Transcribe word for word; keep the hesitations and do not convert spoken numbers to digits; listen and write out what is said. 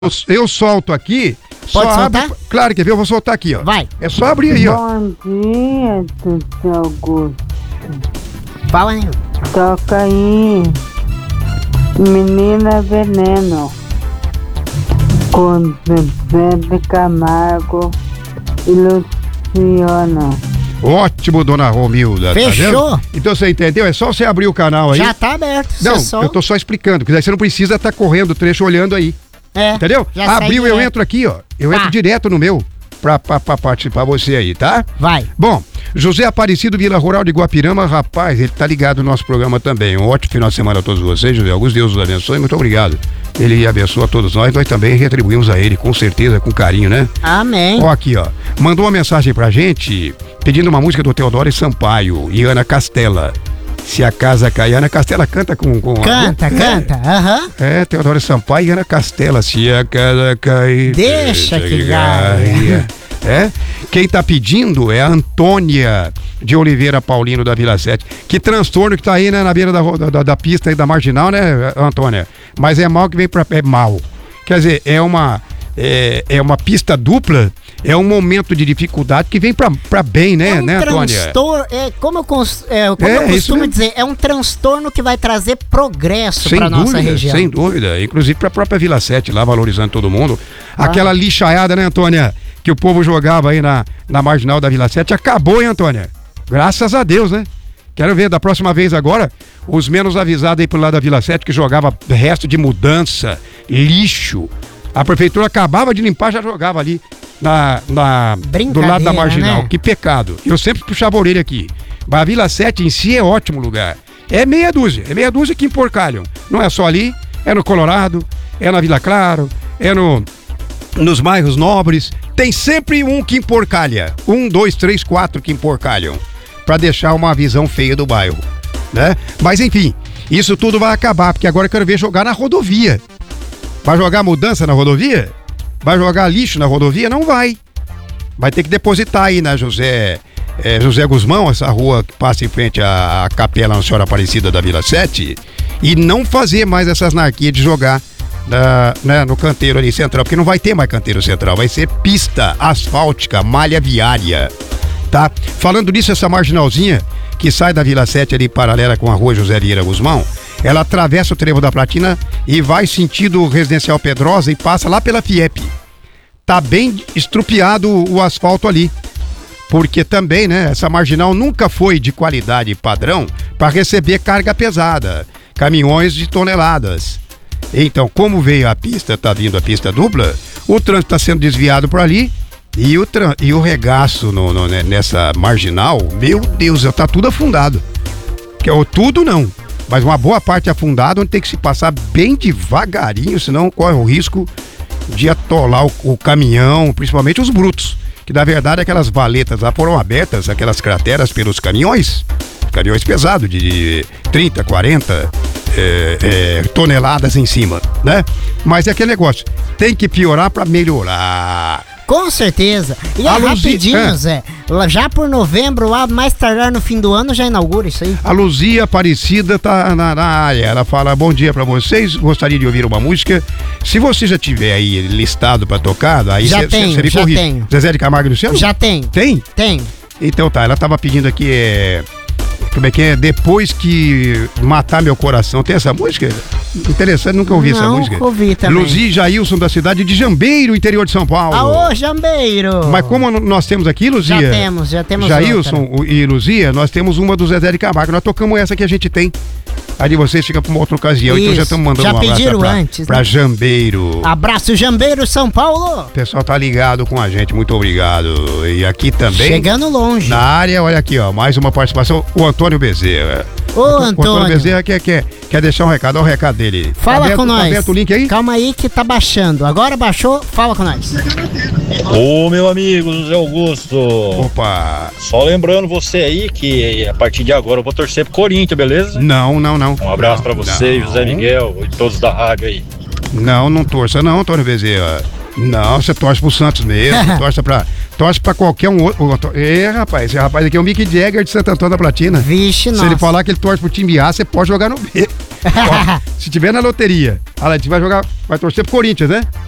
Eu, eu solto aqui. Pode só soltar? Abre, claro, quer ver? Eu vou soltar aqui, ó. Vai. É só abrir aí, ó. Bom dia, Tio Augusto. Fala, né? Toca aí. Menina Veneno. Com Zezé de Camargo e Luciana. Ótimo, dona Romilda. Fechou. Tá vendo? Então você entendeu? É só você abrir o canal aí. Já tá aberto. Não, você só... eu tô só explicando, porque daí você não precisa estar correndo o trecho olhando aí. É, Entendeu? já Abriu, sai eu direto. entro aqui, ó. Eu Tá. entro direto no meu pra, pra, pra participar você aí, tá? Vai. Bom, José Aparecido, Vila Rural de Guapirama, rapaz, ele tá ligado no nosso programa também. Um ótimo final de semana a todos vocês, José Augusto. Deus os abençoe, muito obrigado. Ele abençoa a todos nós, nós também retribuímos a ele, com certeza, com carinho, né? Amém. Ó, aqui, ó. Mandou uma mensagem pra gente pedindo uma música do Teodoro e Sampaio e Ana Castela. Se a casa cair, Ana Castela canta com. com Canta, a... canta. Aham. É, Teodoro e Sampaio e Ana Castela. Se a casa cair. Deixa que caia. É? Quem tá pedindo é a Antônia de Oliveira Paulino da Vila Sete. Que transtorno que tá aí, né, na beira da, da, da pista aí da Marginal, né, Antônia? Mas é mal que vem pra. É mal. Quer dizer, é uma. É, é uma pista dupla, é um momento de dificuldade que vem pra, pra bem, né, É um né, Antônia? transtorno, é, como eu, cons- é, como É, eu isso costumo mesmo. dizer, é um transtorno que vai trazer progresso Sem pra nossa dúvida, região. sem dúvida. Inclusive pra própria Vila Sete, lá valorizando todo mundo. Ah. Aquela lixaiada, né, Antônia? Que o povo jogava aí na, na Marginal da Vila Sete. Acabou, hein, Antônia? Graças a Deus, né? Quero ver, da próxima vez agora, os menos avisados aí pro lado da Vila Sete, que jogava resto de mudança, lixo. A prefeitura acabava de limpar, já jogava ali na, na, do lado da Brincadeira, Marginal. né? Que pecado. Eu sempre puxava a orelha aqui. Mas a Vila Sete em si é ótimo lugar. É meia dúzia, é meia dúzia que emporcalham. Não é só ali, é no Colorado, é na Vila Claro, é no, nos bairros nobres. Tem sempre um que emporcalha. Um, dois, três, quatro que emporcalham. Pra deixar uma visão feia do bairro, né? Mas enfim, isso tudo vai acabar, porque agora eu quero ver jogar na rodovia. Vai jogar mudança na rodovia? Vai jogar lixo na rodovia? Não vai. Vai ter que depositar aí na José, é, José Guzmão, essa rua que passa em frente à, à Capela Nossa Senhora Aparecida da Vila Sete, e não fazer mais essas narquias de jogar na, né, no canteiro ali central, porque não vai ter mais canteiro central, vai ser pista asfáltica, malha viária, tá? Falando nisso, essa marginalzinha que sai da Vila Sete ali paralela com a rua José Vieira Guzmão, ela atravessa o Trevo da Platina e vai sentido Residencial Pedrosa e passa lá pela Fiep. Tá bem estrupiado o asfalto ali. Porque também, né, essa marginal nunca foi de qualidade e padrão para receber carga pesada, caminhões de toneladas. Então, como veio a pista, tá vindo a pista dupla, o trânsito está sendo desviado por ali e o, tran- e o regaço no, no- né, nessa marginal, meu Deus, tá tudo afundado. Que é o tudo não. Mas uma boa parte afundada, onde tem que se passar bem devagarinho, senão corre o risco de atolar o, o caminhão, principalmente os brutos. Que na verdade aquelas valetas lá foram abertas, aquelas crateras pelos caminhões, caminhões pesados de trinta, quarenta é, é, toneladas em cima, né? Mas é aquele negócio, tem que piorar pra melhorar. Com certeza. E A é Luzi- rapidinho, é. Zé. Lá já por novembro, lá mais tardar no fim do ano, já inaugura isso aí. A Luzia Aparecida tá na, na área. Ela fala: bom dia pra vocês, gostaria de ouvir uma música. Se você já tiver aí listado pra tocar, aí Já cê- cê- tenho, cê me já corrige. tenho. Zezé de Camargo e Luciano? Já tem. Tem? Tem. Então tá, ela tava pedindo aqui, é... como é que é? Depois que matar meu coração. Tem essa música? Interessante, nunca ouvi essa Não música. ouvi também. Luzi e Jailson da cidade de Jambeiro, interior de São Paulo. Aô, Jambeiro! Mas como nós temos aqui, Luzia? Já temos, já temos Jailson e Luzia, nós temos uma do Zezé de Camargo. Nós tocamos essa que a gente tem. A de vocês fica pra uma outra ocasião. Então Isso. já estamos mandando Já um abraço pediram pra, antes, pra né? Jambeiro. Abraço, Jambeiro, São Paulo! O pessoal tá ligado com a gente, muito obrigado. E aqui também, Chegando longe. na área, olha aqui, ó, mais uma participação, o Antônio Bezerra. Ô, O Antônio Antônio. Bezerra quer, quer, quer deixar um recado, olha o recado dele. Fala Tá aberto- com tá nós. aberto o link aí? Calma aí que tá baixando. Agora baixou, fala com nós. Ô meu amigo José Augusto, Opa! só lembrando você aí que a partir de agora eu vou torcer pro Corinthians, beleza? Não, não, não. Um abraço pra você, Não. José Miguel e todos da rádio aí. Não, não torça não, Antônio Bezerra. Não, você torce pro Santos mesmo, torce pra, torce pra qualquer um outro. É, rapaz, esse rapaz aqui é o Mick Jagger de Santo Antônio da Platina. Vixe, Se nossa. ele falar que ele torce pro time A, você pode jogar no B. Ó, se tiver na loteria, olha lá, a gente vai jogar, vai torcer pro Corinthians, né?